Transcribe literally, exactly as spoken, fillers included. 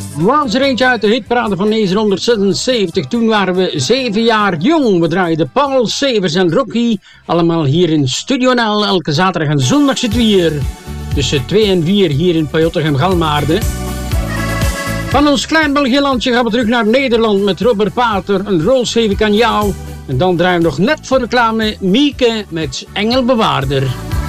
Was er eentje uit de hitparade van negentienhonderdzesenzeventig. Toen waren we zeven jaar jong. We draaiden Paul Severs en Rocky. Allemaal hier in Studio N L. Elke zaterdag en zondag zitten we hier. Tussen twee en vier hier in Pajottegem-Galmaarden. Van ons klein België-landje gaan we terug naar Nederland met Robert Pater. Een rol geef ik aan jou. En dan draaien we nog net voor reclame Mieke met Engelbewaarder.